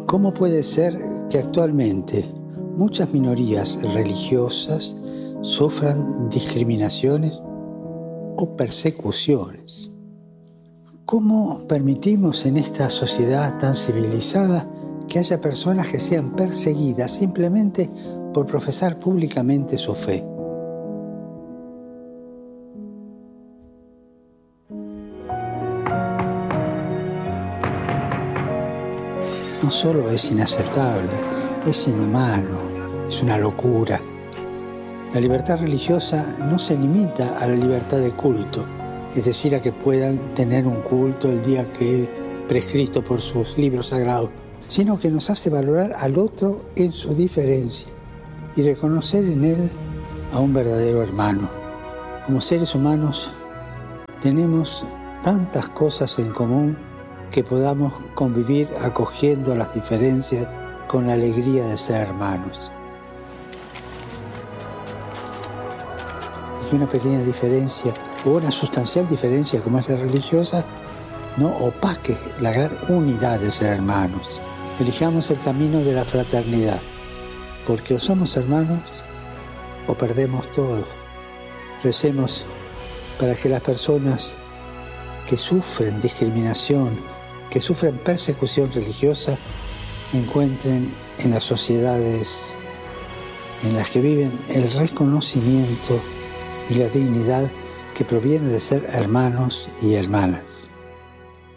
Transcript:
¿Cómo puede ser que actualmente muchas minorías religiosas sufran discriminaciones o persecuciones? ¿Cómo permitimos en esta sociedad tan civilizada que haya personas que sean perseguidas simplemente por profesar públicamente su fe? No solo es inaceptable, es inhumano, es una locura. La libertad religiosa no se limita a la libertad de culto, es decir, a que puedan tener un culto el día que es prescrito por sus libros sagrados, sino que nos hace valorar al otro en su diferencia y reconocer en él a un verdadero hermano. Como seres humanos tenemos tantas cosas en común que podamos convivir acogiendo las diferencias con la alegría de ser hermanos. Y que una pequeña diferencia o una sustancial diferencia como es la religiosa no opaque la gran unidad de ser hermanos. Elijamos el camino de la fraternidad, porque o somos hermanos o perdemos todo. Recemos para que las personas que sufren discriminación, que sufren persecución religiosa, encuentren en las sociedades en las que viven el reconocimiento y la dignidad que proviene de ser hermanos y hermanas.